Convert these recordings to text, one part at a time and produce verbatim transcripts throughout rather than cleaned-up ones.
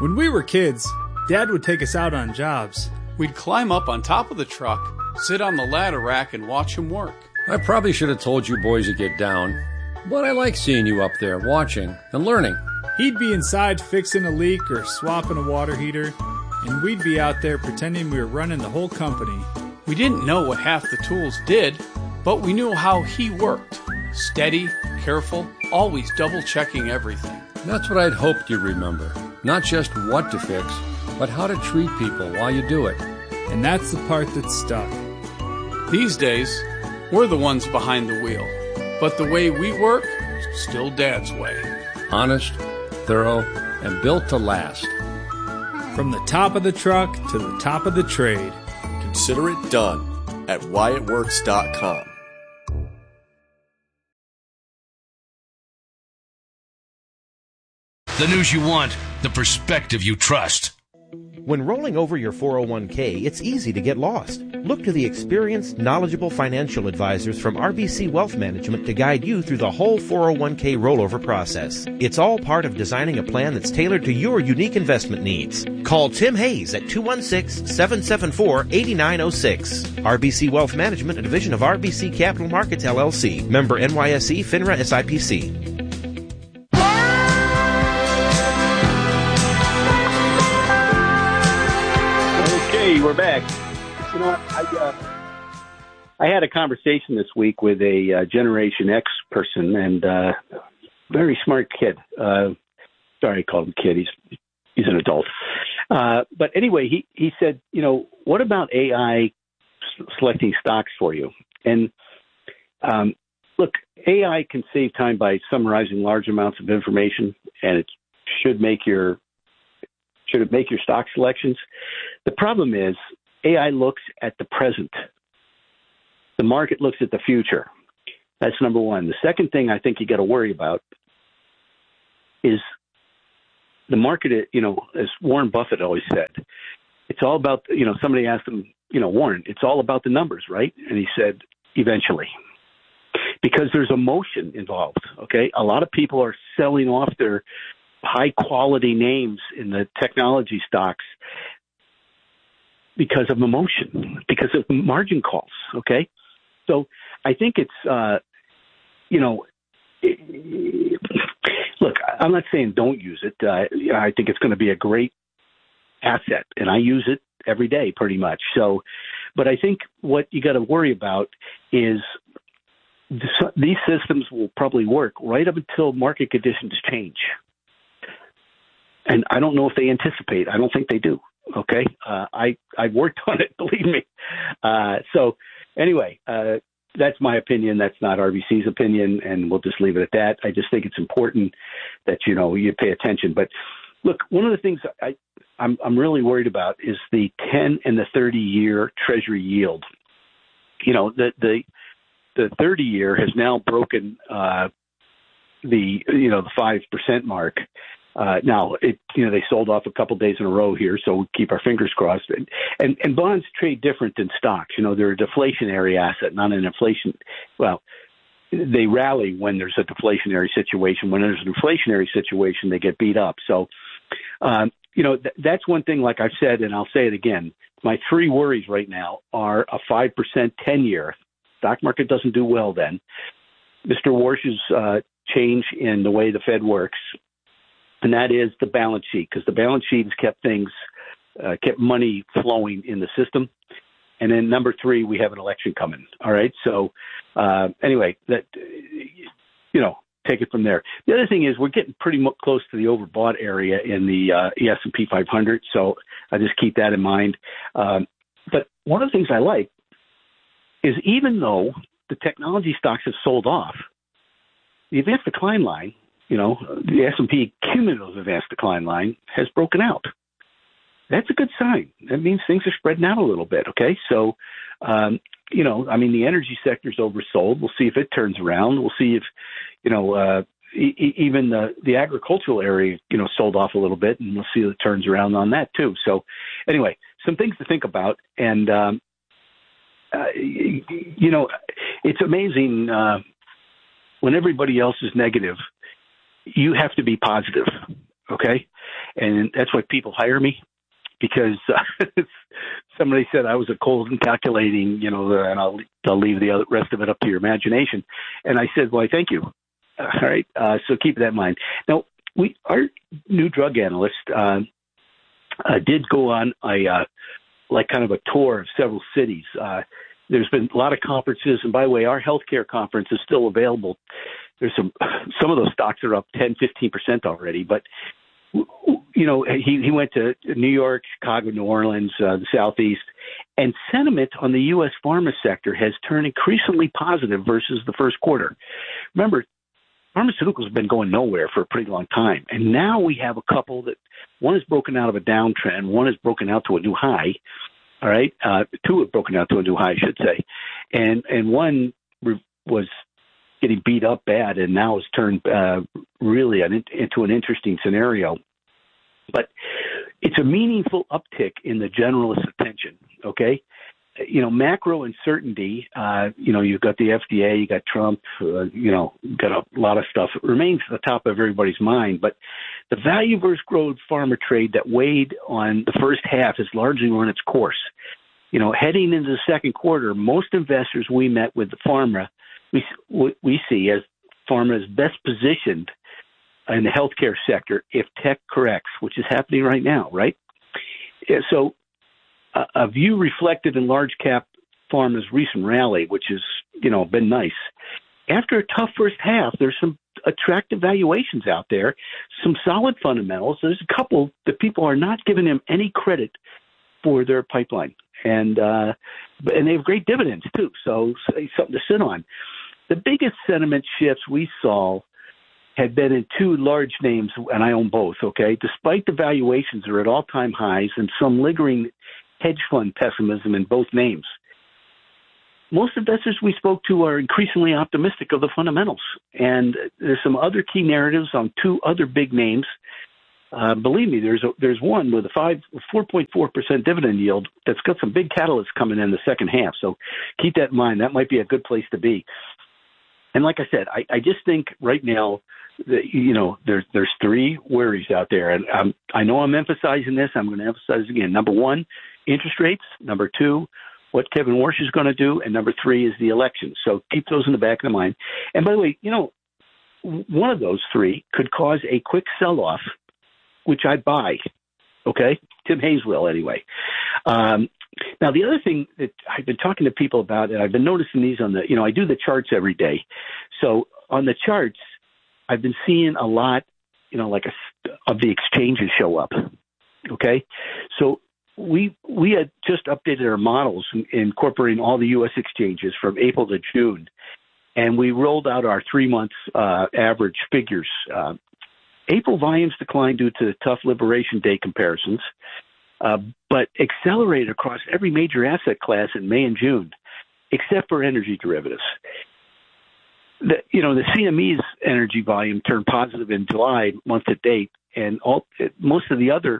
When we were kids, Dad would take us out on jobs. We'd climb up on top of the truck, sit on the ladder rack, and watch him work. I probably should have told you boys to get down, but I like seeing you up there watching and learning. He'd be inside fixing a leak or swapping a water heater, and we'd be out there pretending we were running the whole company. We didn't know what half the tools did, but we knew how he worked. Steady, careful, always double-checking everything. That's what I'd hoped you'd remember. Not just what to fix, but how to treat people while you do it. And that's the part that stuck. These days, we're the ones behind the wheel. But the way we work, still Dad's way. Honest, thorough, and built to last. From the top of the truck to the top of the trade. Consider it done at Wyatt Works dot com. The news you want, the perspective you trust. When rolling over your four oh one k, it's easy to get lost. Look to the experienced, knowledgeable financial advisors from R B C Wealth Management to guide you through the whole four oh one k rollover process. It's all part of designing a plan that's tailored to your unique investment needs. Call Tim Hayes at two one six, seven seven four, eight nine zero six. R B C Wealth Management, a division of R B C Capital Markets, L L C. Member N Y S E, FINRA, S I P C. Hey, we're back. You know, I uh, I had a conversation this week with a uh, Generation X person, and uh, very smart kid. Uh, sorry, I called him kid. He's he's an adult. Uh, but anyway, he he said, you know, what about A I selecting stocks for you? And um, look, A I can save time by summarizing large amounts of information, and it should make your should it make your stock selections. The problem is A I looks at the present. The market looks at the future. That's number one. The second thing I think you got to worry about is the market, you know, as Warren Buffett always said, it's all about, you know, somebody asked him, you know, Warren, it's all about the numbers, right? And he said, eventually. Because there's emotion involved, okay? A lot of people are selling off their high-quality names in the technology stocks because of emotion, because of margin calls, okay? So I think it's, uh, you know, look, I'm not saying don't use it. Uh, I think it's going to be a great asset, and I use it every day pretty much. So, but I think what you got to worry about is this, these systems will probably work right up until market conditions change. And I don't know if they anticipate. I don't think they do. Okay. Uh, I, I've worked on it, believe me. Uh, so anyway, uh, that's my opinion. That's not R B C's opinion, and we'll just leave it at that. I just think it's important that, you know, you pay attention. But look, one of the things I, I'm, I'm really worried about is the ten and the thirty year Treasury yield. You know, the, the, the thirty year has now broken, uh, the, you know, the five percent mark. Uh, now, it, you know, they sold off a couple days in a row here, so we'll keep our fingers crossed. And, and, and bonds trade different than stocks. You know, they're a deflationary asset, not an inflation. Well, they rally when there's a deflationary situation. When there's an inflationary situation, they get beat up. So, um, you know, th- that's one thing, like I've said, and I'll say it again. My three worries right now are a five percent ten-year. Stock market doesn't do well then. Mister Warsh's uh, change in the way the Fed works, and that is the balance sheet, because the balance sheet has kept things, uh, kept money flowing in the system. And then number three, we have an election coming. All right. So uh, anyway, that, you know, take it from there. The other thing is we're getting pretty much close to the overbought area in the uh, S and P five hundred. So I just keep that in mind. Um, but one of the things I like is even though the technology stocks have sold off, the advanced decline line, you know, the S and P cumulative advanced decline line has broken out. That's a good sign. That means things are spreading out a little bit, okay? So, um, you know, I mean, the energy sector's oversold. We'll see if it turns around. We'll see if, you know, uh, e- even the, the agricultural area, you know, sold off a little bit, and we'll see if it turns around on that too. So, anyway, some things to think about. And, um, uh, you know, it's amazing uh, when everybody else is negative, you have to be positive, okay? and that's why people hire me. Because uh, somebody said I was a cold and calculating, you know, and I'll, I'll leave the other, rest of it up to your imagination. And I said, well, thank you. All right. Uh, so keep that in mind. Now, we our new drug analyst uh, uh, did go on a uh, like kind of a tour of several cities. Uh, there's been a lot of conferences. And by the way, our healthcare conference is still available. There's some some of those stocks are up ten, fifteen percent already. But you know, he, he went to New York, Chicago, New Orleans, uh, the Southeast, and sentiment on the U S pharma sector has turned increasingly positive versus the first quarter. Remember, pharmaceuticals have been going nowhere for a pretty long time, and now we have a couple that one has broken out of a downtrend, one has broken out to a new high. All right, uh, two have broken out to a new high, I should say, and and one re- was getting beat up bad, and now has turned uh, really an, into an interesting scenario. But it's a meaningful uptick in the generalist attention, okay? You know, macro uncertainty, uh, you know, you've got the F D A, you got Trump, uh, you know, got a lot of stuff. It remains at the top of everybody's mind. But the value versus growth pharma trade that weighed on the first half has largely run its course. You know, heading into the second quarter, most investors we met with the pharma, we, we see as pharma is best positioned in the healthcare sector if tech corrects, which is happening right now, right? So a, a view reflected in large cap pharma's recent rally, which has, you know, been nice. After a tough first half, there's some attractive valuations out there, some solid fundamentals. There's a couple that people are not giving them any credit for their pipeline. And uh, and they have great dividends, too, so something to sit on. The biggest sentiment shifts we saw had been in two large names, and I own both, okay? Despite the valuations are at all-time highs and some lingering hedge fund pessimism in both names, most investors we spoke to are increasingly optimistic of the fundamentals. And there's some other key narratives on two other big names. Uh, believe me, there's a, there's one with a five, four point four percent dividend yield that's got some big catalysts coming in the second half. So keep that in mind. That might be a good place to be. And like I said, I, I just think right now that, you know, there's there's three worries out there. And I'm, I know I'm emphasizing this. I'm going to emphasize again. Number one, interest rates. Number two, what Kevin Warsh is going to do. And number three is the election. So keep those in the back of the mind. And by the way, you know, one of those three could cause a quick sell-off, which I'd buy. Okay? Tim Hayes will anyway. Um, now, the other thing that I've been talking to people about, and I've been noticing these on the, you know, I do the charts every day. So on the charts, I've been seeing a lot, you know, like a, of the exchanges show up. Okay? So we we had just updated our models incorporating all the U S exchanges from April to June, and we rolled out our three months uh, average figures. Uh, April volumes declined due to tough Liberation Day comparisons, uh, but accelerated across every major asset class in May and June, except for energy derivatives. The, you know, the C M E's energy volume turned positive in July, month to date, and all, most of the other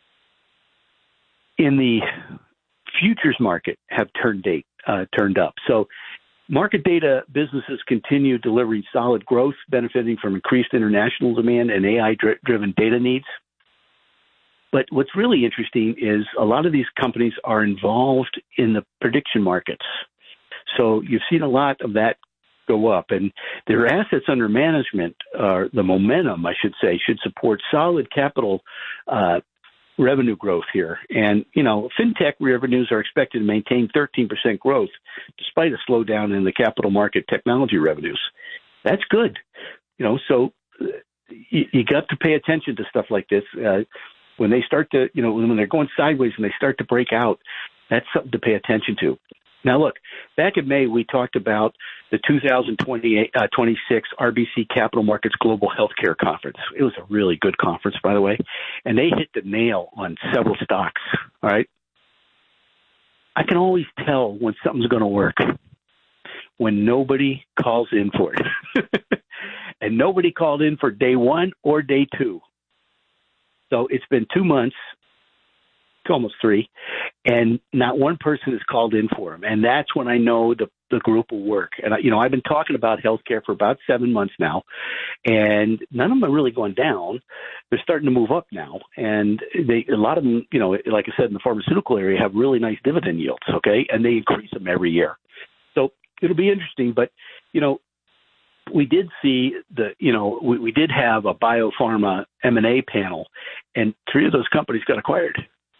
in the futures market have turned date uh, turned up. So market data businesses continue delivering solid growth, benefiting from increased international demand and A I-driven data needs. But what's really interesting is a lot of these companies are involved in the prediction markets. So you've seen a lot of that go up, and their assets under management, uh, the momentum, I should say, should support solid capital uh, revenue growth here. And, you know, fintech revenues are expected to maintain thirteen percent growth despite a slowdown in the capital market technology revenues. That's good. You know, so you, you got to pay attention to stuff like this. Uh, when they start to, you know, when they're going sideways and they start to break out, that's something to pay attention to. Now, look, back in May, we talked about the two thousand twenty-six R B C Capital Markets Global Healthcare Conference. It was a really good conference, by the way, and they hit the nail on several stocks, all right? I can always tell when something's going to work when nobody calls in for it. And nobody called in for day one or day two. So it's been two months. It's almost three, and not one person has called in for them. And that's when I know the the group will work. And, you know, I've been talking about healthcare for about seven months now, and none of them are really going down. They're starting to move up now. And they, a lot of them, you know, like I said, in the pharmaceutical area have really nice dividend yields, okay? And they increase them every year. So it'll be interesting. But, you know, we did see the, you know, we, we did have a biopharma M and A panel, and three of those companies got acquired.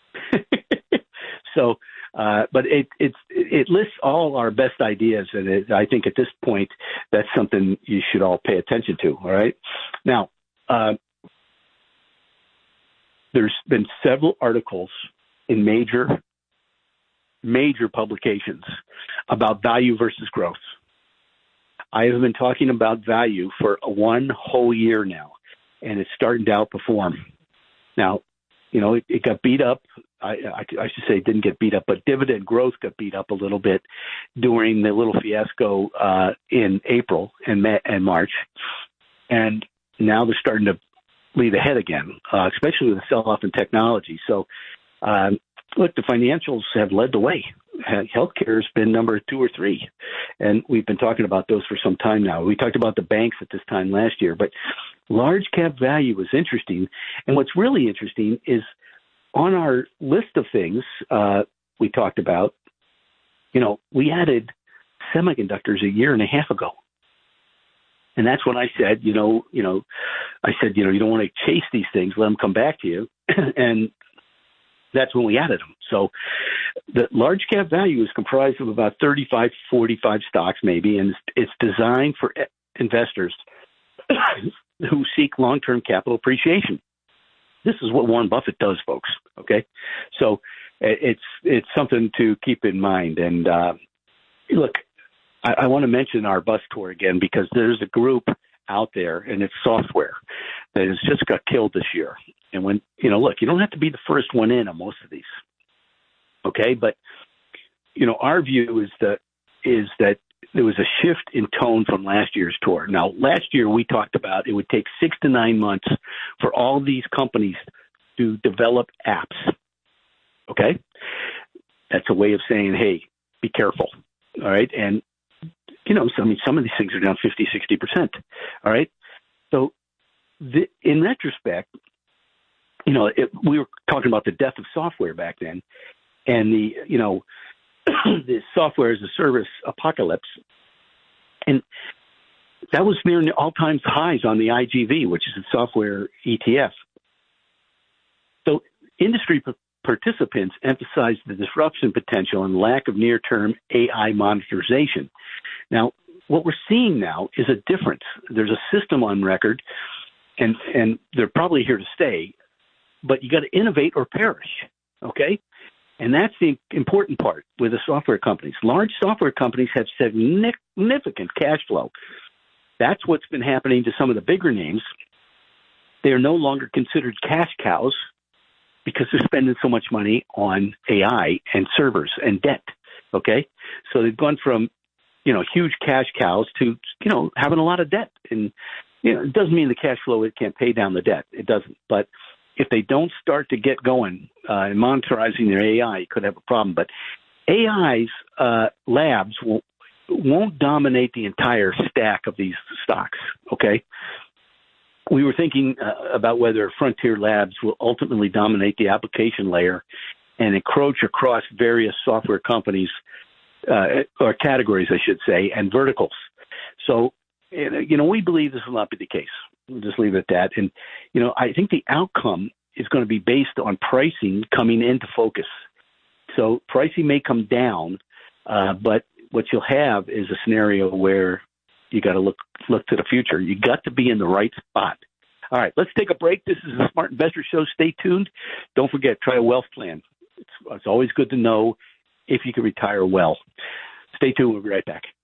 so, uh, but it, it's, it lists all our best ideas. And it, I think at this point, that's something you should all pay attention to. All right. Now, uh, there's been several articles in major, major publications about value versus growth. I have been talking about value for one whole year now, and it's starting to outperform. Now, you know, it, it got beat up. I, I, I should say it didn't get beat up, but dividend growth got beat up a little bit during the little fiasco uh, in April and, May, and March. And now they're starting to lead ahead again, uh, especially with the sell-off in technology. So, um, look, the financials have led the way. Healthcare has been number two or three, and we've been talking about those for some time now. We talked about the banks at this time last year, but large cap value was interesting. And what's really interesting is on our list of things uh, we talked about, you know, we added semiconductors a year and a half ago. And that's when I said, you know, you know, I said, you know, you don't want to chase these things, let them come back to you. And that's when we added them. So the large cap value is comprised of about thirty-five, forty-five stocks maybe, and it's designed for investors who seek long-term capital appreciation. This is what Warren Buffett does, folks. Okay. So it's, it's something to keep in mind. And uh, look, I, I want to mention our bus tour again, because there's a group out there, and it's software that has just got killed this year. And when, you know, look, you don't have to be the first one in on most of these. Okay. But, you know, our view is that, is that there was a shift in tone from last year's tour. Now, last year we talked about it would take six to nine months for all these companies to develop apps. Okay. That's a way of saying, hey, be careful. All right. And, you know, so, I mean, some of these things are down fifty, sixty percent. All right. So the, in retrospect, you know, it, we were talking about the death of software back then, and the, you know, the software as a service apocalypse. And that was near all-time highs on the I G V, which is a software E T F. So industry p- participants emphasized the disruption potential and lack of near-term A I monetization. Now, what we're seeing now is a difference. There's a system on record, and, and they're probably here to stay, but you got to innovate or perish, okay? And that's the important part with the software companies. Large software companies have significant cash flow. That's what's been happening to some of the bigger names. They are no longer considered cash cows because they're spending so much money on A I and servers and debt, okay? So they've gone from, you know, huge cash cows to, you know, having a lot of debt. And, you know, it doesn't mean the cash flow, it can't pay down the debt. It doesn't. But if they don't start to get going uh, and monetizing their A I, it could have a problem. But A I's uh, labs will, won't dominate the entire stack of these stocks, okay? We were thinking uh, about whether Frontier Labs will ultimately dominate the application layer and encroach across various software companies, uh, or categories, I should say, and verticals. So, you know, we believe this will not be the case. We'll just leave it at that. And, you know, I think the outcome is going to be based on pricing coming into focus. So pricing may come down, uh, but what you'll have is a scenario where you got to look look to the future. You got to be in the right spot. All right, let's take a break. This is the Smart Investor Show. Stay tuned. Don't forget, try a wealth plan. It's, it's always good to know if you can retire well. Stay tuned. We'll be right back.